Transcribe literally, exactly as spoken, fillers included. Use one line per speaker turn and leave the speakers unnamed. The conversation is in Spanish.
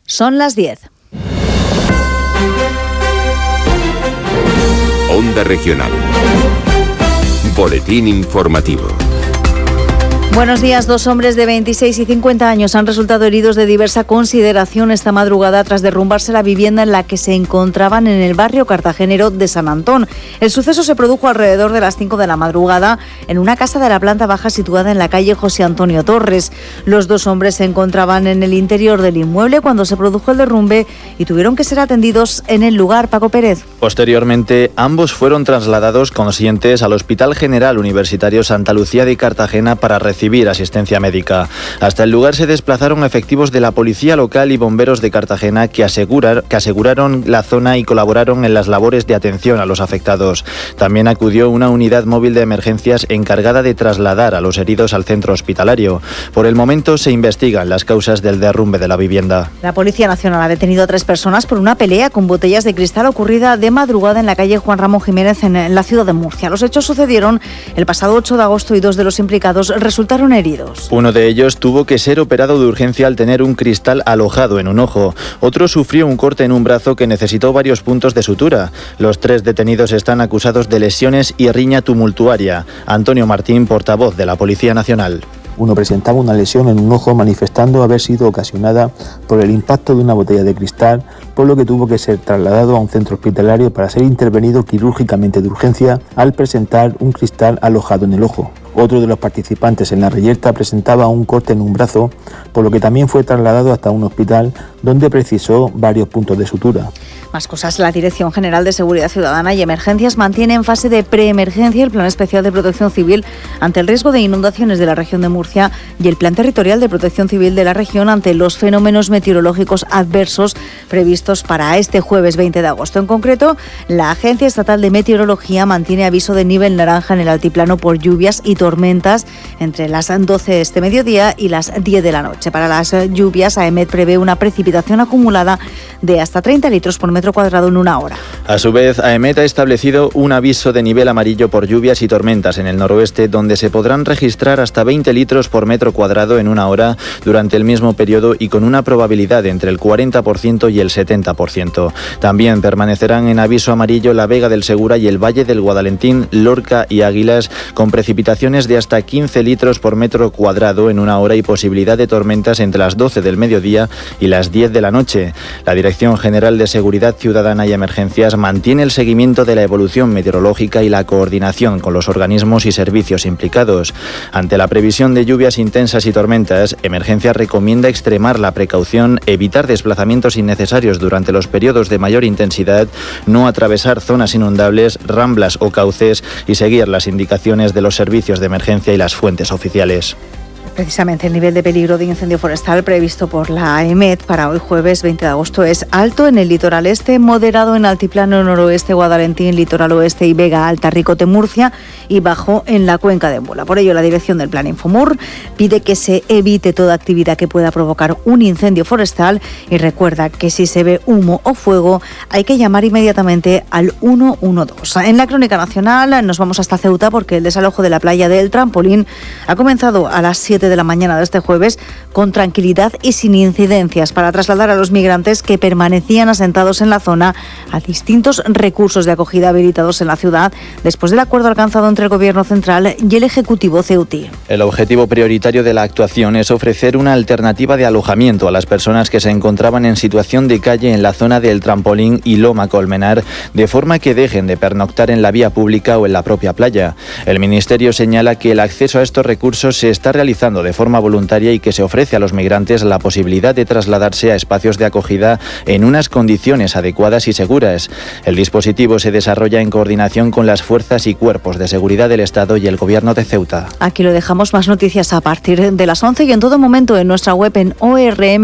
Son las diez.
Onda Regional. Boletín informativo.
Buenos días. Dos hombres de veintiséis y cincuenta años han resultado heridos de diversa consideración esta madrugada tras derrumbarse la vivienda en la que se encontraban en el barrio cartagenero de San Antón. El suceso se produjo alrededor de las cinco de la madrugada en una casa de la planta baja situada en la calle José Antonio Torres. Los dos hombres se encontraban en el interior del inmueble cuando se produjo el derrumbe y tuvieron que ser atendidos en el lugar. Paco Pérez.
Posteriormente, ambos fueron trasladados conscientes al Hospital General Universitario Santa Lucía de Cartagena para recibir asistencia médica. Hasta el lugar se desplazaron efectivos de la policía local y bomberos de Cartagena que, asegurar, que aseguraron la zona y colaboraron en las labores de atención a los afectados. También acudió una unidad móvil de emergencias encargada de trasladar a los heridos al centro hospitalario. Por el momento se investigan las causas del derrumbe de la vivienda.
La Policía Nacional ha detenido a tres personas por una pelea con botellas de cristal ocurrida de madrugada en la calle Juan Ramón Jiménez en la ciudad de Murcia. Los hechos sucedieron el pasado ocho de agosto y dos de los implicados resultaron heridos.
Uno de ellos tuvo que ser operado de urgencia al tener un cristal alojado en un ojo. Otro sufrió un corte en un brazo que necesitó varios puntos de sutura. Los tres detenidos están acusados de lesiones y riña tumultuaria. Antonio Martín, portavoz de la Policía Nacional.
Uno presentaba una lesión en un ojo manifestando haber sido ocasionada por el impacto de una botella de cristal, por lo que tuvo que ser trasladado a un centro hospitalario para ser intervenido quirúrgicamente de urgencia al presentar un cristal alojado en el ojo. Otro de los participantes en la reyerta presentaba un corte en un brazo, por lo que también fue trasladado hasta un hospital donde precisó varios puntos de sutura.
Más cosas. La Dirección General de Seguridad Ciudadana y Emergencias mantiene en fase de preemergencia el Plan Especial de Protección Civil ante el riesgo de inundaciones de la región de Murcia y el Plan Territorial de Protección Civil de la región ante los fenómenos meteorológicos adversos previstos para este jueves veinte de agosto. En concreto, la Agencia Estatal de Meteorología mantiene aviso de nivel naranja en el altiplano por lluvias y tormentas entre las doce de este mediodía y las diez de la noche. Para las lluvias, AEMET prevé una precipitación acumulada de hasta treinta litros por metro cuadrado en una hora.
A su vez, AEMET ha establecido un aviso de nivel amarillo por lluvias y tormentas en el noroeste, donde se podrán registrar hasta veinte litros por metro cuadrado en una hora durante el mismo periodo y con una probabilidad entre el cuarenta por ciento y el setenta por ciento. También permanecerán en aviso amarillo la Vega del Segura y el Valle del Guadalentín, Lorca y Águilas, con precipitaciones de hasta quince litros por metro cuadrado en una hora y posibilidad de tormentas entre las doce del mediodía y las diez de la noche. La Dirección General de Seguridad Ciudadana y Emergencias mantiene el seguimiento de la evolución meteorológica y la coordinación con los organismos y servicios implicados. Ante la previsión de lluvias intensas y tormentas, Emergencias recomienda extremar la precaución, evitar desplazamientos innecesarios durante los periodos de mayor intensidad, no atravesar zonas inundables, ramblas o cauces y seguir las indicaciones de los servicios de emergencia y las fuentes oficiales.
Precisamente el nivel de peligro de incendio forestal previsto por la AEMET para hoy jueves veinte de agosto es alto en el litoral este, moderado en altiplano noroeste, Guadalentín, litoral oeste y Vega Alta, Ricote, Murcia y bajo en la cuenca de Mula. Por ello, la dirección del Plan Infomur pide que se evite toda actividad que pueda provocar un incendio forestal y recuerda que si se ve humo o fuego hay que llamar inmediatamente al uno uno dos. En la crónica nacional nos vamos hasta Ceuta porque el desalojo de la playa del Trampolín ha comenzado a las siete de la mañana de este jueves con tranquilidad y sin incidencias para trasladar a los migrantes que permanecían asentados en la zona a distintos recursos de acogida habilitados en la ciudad después del acuerdo alcanzado entre el Gobierno central y el Ejecutivo ceutí.
El objetivo prioritario de la actuación es ofrecer una alternativa de alojamiento a las personas que se encontraban en situación de calle en la zona del Trampolín y Loma Colmenar, de forma que dejen de pernoctar en la vía pública o en la propia playa. El Ministerio señala que el acceso a estos recursos se está realizando de forma voluntaria y que se ofrece a los migrantes la posibilidad de trasladarse a espacios de acogida en unas condiciones adecuadas y seguras. El dispositivo se desarrolla en coordinación con las fuerzas y cuerpos de seguridad del Estado y el Gobierno de Ceuta.
Aquí lo dejamos. Más noticias a partir de las once y en todo momento en nuestra web en O R M.